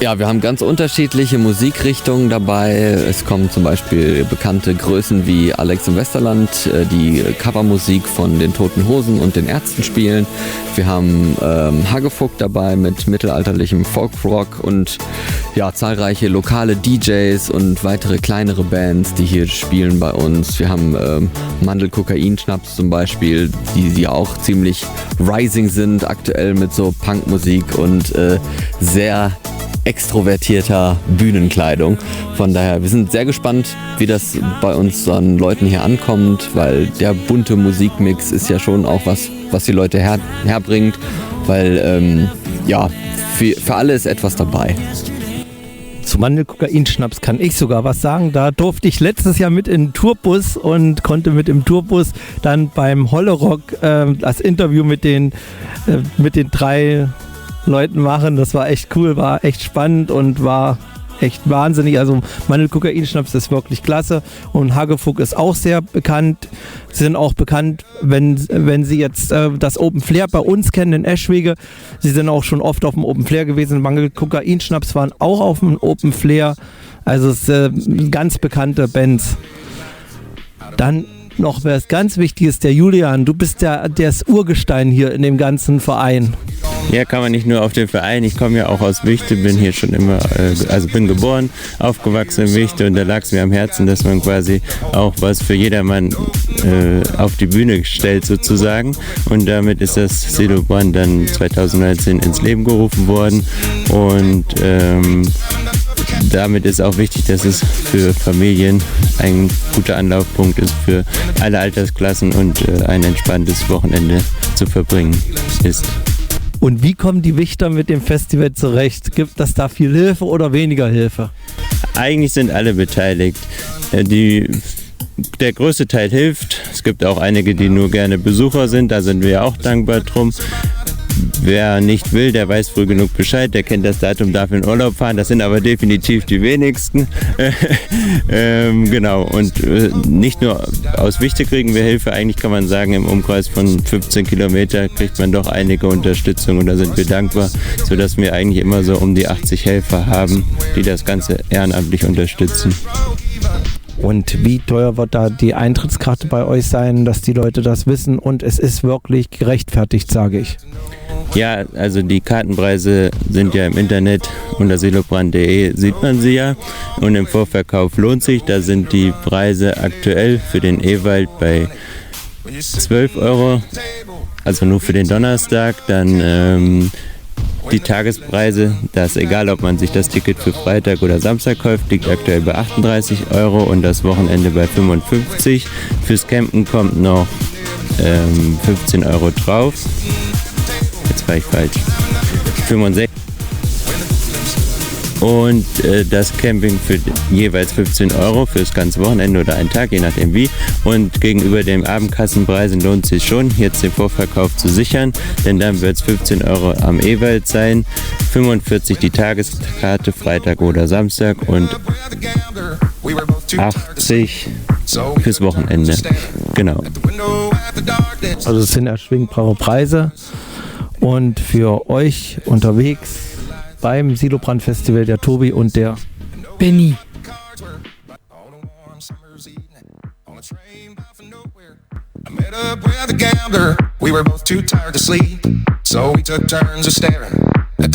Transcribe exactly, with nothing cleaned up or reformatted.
Ja, wir haben ganz unterschiedliche Musikrichtungen dabei. Es kommen zum Beispiel bekannte Größen wie Alex im Westerland, die Covermusik von den Toten Hosen und den Ärzten spielen. Wir haben ähm, Hagefuck dabei mit mittelalterlichem Folkrock und ja, zahlreiche lokale D Js und weitere kleinere Bands, die hier spielen bei uns. Wir haben ähm, Mandel-Kokain-Schnaps zum Beispiel, die, die auch ziemlich rising sind aktuell mit so Punkmusik und äh, sehr extrovertierter Bühnenkleidung. Von daher, wir sind sehr gespannt, wie das bei uns an Leuten hier ankommt, weil der bunte Musikmix ist ja schon auch was, was die Leute her, herbringt, weil ähm, ja, für, für alle ist etwas dabei. Zu Mandel-Kokain-Schnaps kann ich sogar was sagen. Da durfte ich letztes Jahr mit in den Tourbus und konnte mit im Tourbus dann beim Hollerock äh, das Interview mit den, äh, mit den drei Leuten machen. Das war echt cool, war echt spannend und war echt wahnsinnig. Also Mandel-Kokain-Schnaps ist wirklich klasse und Hagefuck ist auch sehr bekannt. Sie sind auch bekannt, wenn, wenn Sie jetzt äh, das Open Flair bei uns kennen in Eschwege. Sie sind auch schon oft auf dem Open Flair gewesen. Mandel-Kokain-Schnaps waren auch auf dem Open Flair. Also es sind äh, ganz bekannte Bands. Dann noch was ganz Wichtiges, der Julian. Du bist der, das Urgestein hier in dem ganzen Verein. Ja, kann man nicht nur auf den Verein. Ich komme ja auch aus Wichte, bin hier schon immer, äh, also bin geboren, aufgewachsen in Wichte und da lag es mir am Herzen, dass man quasi auch was für jedermann äh, auf die Bühne stellt sozusagen. Und damit ist das Silobrand dann zweitausendneunzehn ins Leben gerufen worden und ähm, damit ist auch wichtig, dass es für Familien ein guter Anlaufpunkt ist für alle Altersklassen und äh, ein entspanntes Wochenende zu verbringen ist. Und wie kommen die Wichter mit dem Festival zurecht? Gibt das da viel Hilfe oder weniger Hilfe? Eigentlich sind alle beteiligt. Die, der größte Teil hilft. Es gibt auch einige, die nur gerne Besucher sind. Da sind wir auch dankbar drum. Wer nicht will, der weiß früh genug Bescheid, der kennt das Datum, darf in Urlaub fahren. Das sind aber definitiv die wenigsten. ähm, genau, und äh, nicht nur aus Wichte kriegen wir Hilfe, eigentlich kann man sagen, im Umkreis von fünfzehn Kilometer kriegt man doch einige Unterstützung und da sind wir dankbar, sodass wir eigentlich immer so um die achtzig Helfer haben, die das Ganze ehrenamtlich unterstützen. Und wie teuer wird da die Eintrittskarte bei euch sein, dass die Leute das wissen und es ist wirklich gerechtfertigt, sage ich. Ja, also die Kartenpreise sind ja im Internet unter silobrand punkt de, sieht man sie ja. Und im Vorverkauf lohnt sich, da sind die Preise aktuell für den Ewald bei zwölf Euro, also nur für den Donnerstag. Dann ähm, die Tagespreise, das ist egal, ob man sich das Ticket für Freitag oder Samstag kauft, liegt aktuell bei achtunddreißig Euro und das Wochenende bei fünfundfünfzig. Fürs Campen kommt noch ähm, fünfzehn Euro drauf. Jetzt war ich falsch. fünfundsechzig. Und äh, das Camping für jeweils fünfzehn Euro fürs ganze Wochenende oder einen Tag, je nachdem wie. Und gegenüber den Abendkassenpreisen lohnt es sich schon, jetzt den Vorverkauf zu sichern, denn dann wird es fünfzehn Euro am Ewald sein, fünfundvierzig die Tageskarte, Freitag oder Samstag und achtzig fürs Wochenende. Genau. Also es sind erschwingbare Preise und für euch unterwegs beim Silobrand Festival der Tobi und der Benny. I met up with a gambler. We were both too tired to sleep, so we took turns of staring